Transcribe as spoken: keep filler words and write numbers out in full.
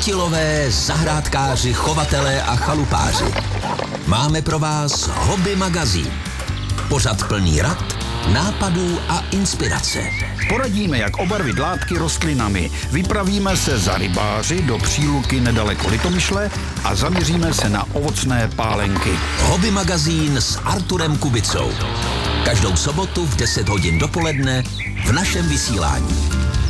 chytilové, zahrádkáři, chovatelé a chalupáři. Máme pro vás Hobby magazín. Pořad plný rad, nápadů a inspirace. Poradíme, jak obarvit látky rostlinami. Vypravíme se za rybáři do Příluky nedaleko Litomyšle a zaměříme se na ovocné pálenky. Hobby magazín s Arturem Kubicou. Každou sobotu v deset hodin dopoledne v našem vysílání.